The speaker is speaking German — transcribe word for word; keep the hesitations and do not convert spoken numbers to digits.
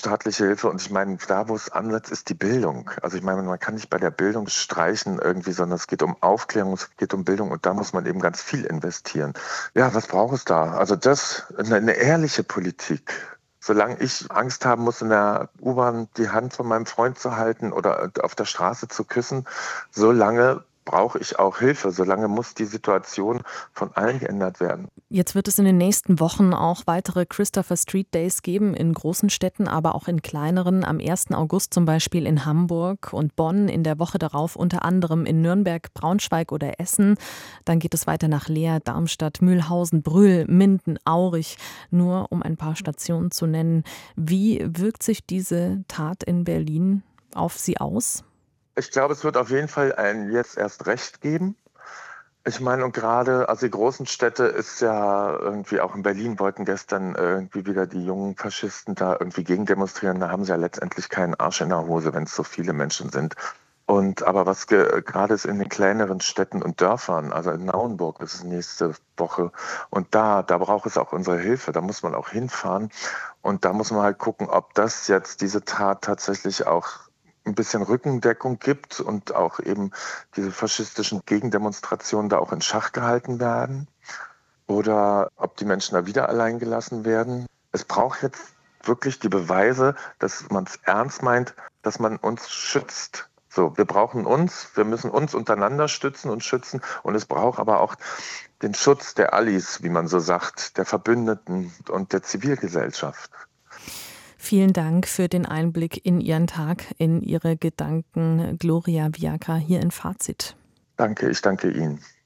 staatliche Hilfe. Und ich meine, da, wo es ansetzt, ist die Bildung. Also ich meine, man kann nicht bei der Bildung streichen irgendwie, sondern es geht um Aufklärung, es geht um Bildung und da muss man eben ganz viel investieren. Ja, was braucht es da? Also das, eine, eine ehrliche Politik. Solange ich Angst haben muss, in der U-Bahn die Hand von meinem Freund zu halten oder auf der Straße zu küssen, solange brauche ich auch Hilfe. Solange muss die Situation von allen geändert werden. Jetzt wird es in den nächsten Wochen auch weitere Christopher Street Days geben, in großen Städten, aber auch in kleineren. Am ersten August zum Beispiel in Hamburg und Bonn, in der Woche darauf unter anderem in Nürnberg, Braunschweig oder Essen. Dann geht es weiter nach Leer, Darmstadt, Mühlhausen, Brühl, Minden, Aurich, nur um ein paar Stationen zu nennen. Wie wirkt sich diese Tat in Berlin auf Sie aus? Ich glaube, es wird auf jeden Fall ein jetzt erst recht geben. Ich meine, und gerade, also die großen Städte ist ja irgendwie, auch in Berlin wollten gestern irgendwie wieder die jungen Faschisten da irgendwie gegen demonstrieren. Da haben sie ja letztendlich keinen Arsch in der Hose, wenn es so viele Menschen sind. Und aber was ge- gerade ist in den kleineren Städten und Dörfern, also in Naumburg, das ist nächste Woche, und da, da braucht es auch unsere Hilfe, da muss man auch hinfahren. Und da muss man halt gucken, ob das jetzt diese Tat tatsächlich auch ein bisschen Rückendeckung gibt und auch eben diese faschistischen Gegendemonstrationen da auch in Schach gehalten werden oder ob die Menschen da wieder allein gelassen werden. Es braucht jetzt wirklich die Beweise, dass man es ernst meint, dass man uns schützt. So, wir brauchen uns, wir müssen uns untereinander stützen und schützen und es braucht aber auch den Schutz der Allies, wie man so sagt, der Verbündeten und der Zivilgesellschaft. Vielen Dank für den Einblick in Ihren Tag, in Ihre Gedanken. Gloria Vierka hier in Fazit. Danke, ich danke Ihnen.